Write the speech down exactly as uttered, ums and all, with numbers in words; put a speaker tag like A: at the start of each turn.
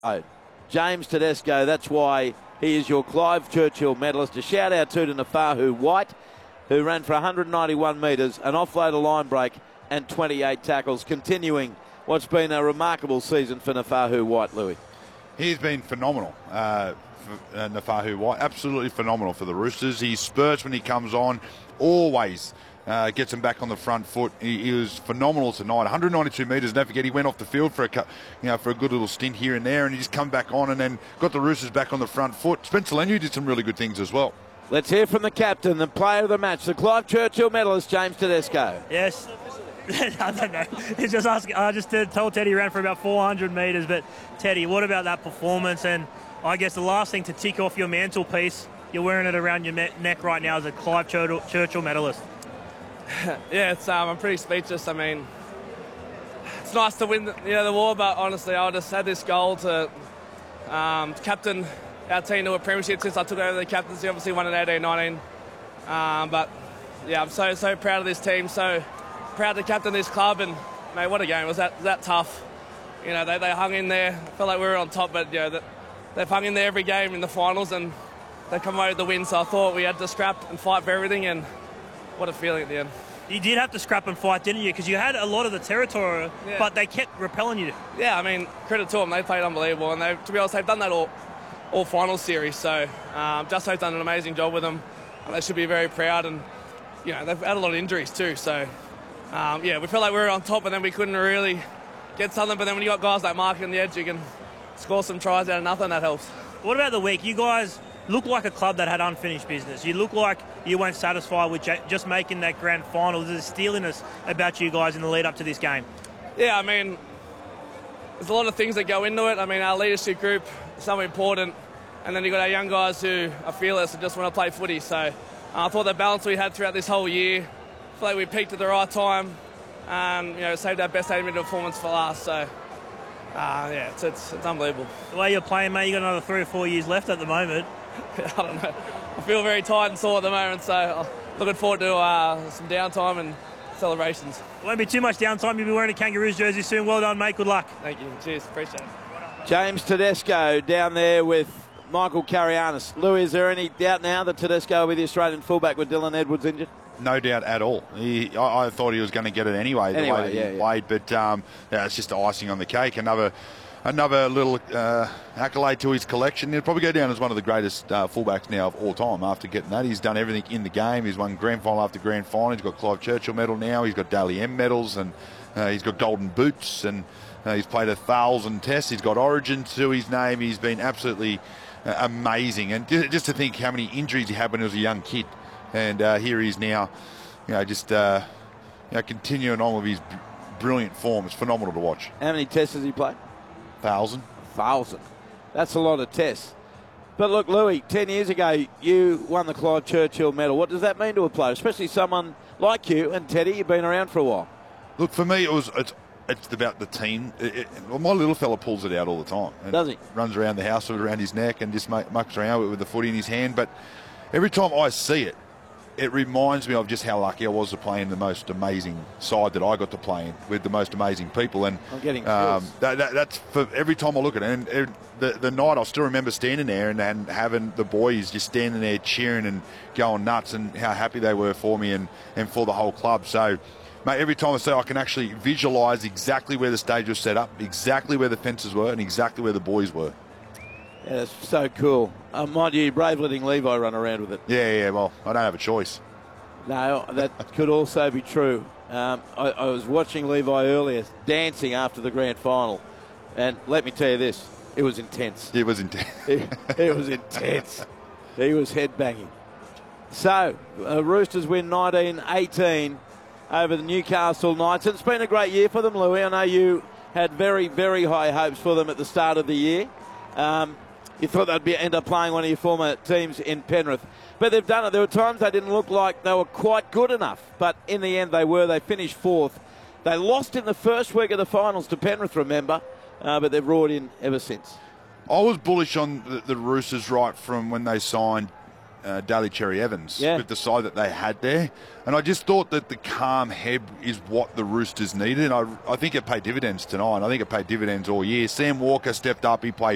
A: Oh, James Tedesco, that's why he is your Clive Churchill medalist. A shout out to, to Nafahu White, who ran for one hundred ninety-one metres, an offload, a line break, and twenty-eight tackles, continuing what's been a remarkable season for Nafahu White, Louis.
B: He's been phenomenal, uh, for, uh, Nafahu White. Absolutely phenomenal for the Roosters. He spurts when he comes on, always uh, gets him back on the front foot. He, he was phenomenal tonight. one hundred ninety-two metres. Don't forget, he went off the field for a you know for a good little stint here and there, and he just come back on and then got the Roosters back on the front foot. Spencer Leniu did some really good things as well.
A: Let's hear from the captain, the player of the match, the Clive Churchill medalist, James Tedesco.
C: Yes. I don't know. He's just asking. I just did, told Teddy he ran for about four hundred metres, but Teddy, what about that performance? And I guess the last thing to tick off your mantelpiece, you're wearing it around your neck right now as a Clive Churchill, Churchill medalist.
D: Yeah, it's, um, I'm pretty speechless. I mean, it's nice to win the, you know, the war, but honestly, I just had this goal to um, captain our team to a premiership since I took over the captaincy. Obviously, won in eighteen nineteen. Um, but yeah, I'm so so proud of this team. So proud to captain this club, and mate, what a game. It was that that tough. You know, they, they hung in there. I felt like we were on top, but you know, that they've hung in there every game in the finals, and they come away with the win. So I thought we had to scrap and fight for everything, and what a feeling at the end.
C: You did have to scrap and fight, didn't you? Because you had a lot of the territory,
D: yeah.
C: but they kept repelling you.
D: Yeah, I mean, credit to them. They played unbelievable, and they, to be honest, they've done that all all final series. So um, Justo's done an amazing job with them, and they should be very proud. And you know, they've had a lot of injuries too. So um, yeah, we felt like we were on top, and then we couldn't really get something. But then when you got guys like Mark on the edge, you can score some tries out of nothing. That helps.
C: What about the week? You guys look like a club that had unfinished business. You look like you weren't satisfied with just making that grand final. There's a steeliness about you guys in the lead up to this game.
D: Yeah, I mean, there's a lot of things that go into it. I mean, our leadership group is so important, and then you've got our young guys who are fearless and just want to play footy. So uh, I thought the balance we had throughout this whole year, I feel like we peaked at the right time, and you know, saved our best eighty-minute performance for last. So uh, yeah, it's, it's it's unbelievable.
C: The way you're playing, mate, you got another three or four years left at the moment.
D: I don't know. I feel very tired and sore at the moment, so uh, looking forward to uh, some downtime and celebrations.
C: It won't be too much downtime. You'll be wearing a Kangaroos jersey soon. Well done, mate. Good luck.
D: Thank you. Cheers. Appreciate it.
A: James Tedesco down there with Michael Carianis. Louis, is there any doubt now that Tedesco will be the Australian fullback with Dylan Edwards injured?
B: No doubt at all. He, I, I thought he was going to get it anyway, the
A: anyway,
B: way that
A: yeah,
B: he
A: yeah.
B: played, but um, yeah, it's just icing on the cake. Another another little uh, accolade to his collection. He'll probably go down as one of the greatest uh, fullbacks now of all time after getting that. He's done everything in the game. He's won grand final after grand final. He's got Clive Churchill medal now. He's got Dally M medals, and uh, he's got golden boots, and uh, he's played a thousand tests. He's got Origin to his name. He's been absolutely uh, amazing. And just to think how many injuries he had when he was a young kid, and uh, here he is now, you know, just uh, you know, continuing on with his brilliant form. It's phenomenal to watch.
A: How many tests has he played?
B: Thousand.
A: Thousand. That's a lot of tests. But look, Louis, ten years ago, you won the Clive Churchill medal. What does that mean to a player, especially someone like you and Teddy? You've been around for a while.
B: Look, for me, it was it's, it's about the team. It, it, well, my little fella pulls it out all the time. And
A: does he?
B: Runs around the house with it around his neck and just mucks around with, with the footy in his hand. But every time I see it, it reminds me of just how lucky I was to play in the most amazing side that I got to play in with the most amazing people. And
A: I'm getting
B: um, that, that, that's for every time I look at it. And it, the, the night I still remember standing there and, and having the boys just standing there cheering and going nuts, and how happy they were for me and, and for the whole club. So, mate, every time I see it, I can actually visualise exactly where the stage was set up, exactly where the fences were, and exactly where the boys were.
A: Yeah, that's so cool. Uh, mind you, brave letting Levi run around with it.
B: Yeah, yeah, well, I don't have a choice.
A: No, that could also be true. Um, I, I was watching Levi earlier dancing after the grand final, and let me tell you this, it was intense.
B: It was intense.
A: it, it was intense. He was headbanging. So, uh, Roosters win nineteen eighteen over the Newcastle Knights. And it's been a great year for them, Louis. I know you had very, very high hopes for them at the start of the year. Um, you thought they'd be, end up playing one of your former teams in Penrith. But they've done it. There were times they didn't look like they were quite good enough. But in the end, they were. They finished fourth. They lost in the first week of the finals to Penrith, remember. Uh, but they've roared in ever since.
B: I was bullish on the, the Roosters right from when they signed uh, Daly Cherry Evans
A: yeah.
B: with the side that they had there. And I just thought that the calm head is what the Roosters needed. And I, I think it paid dividends tonight. I think it paid dividends all year. Sam Walker stepped up. He played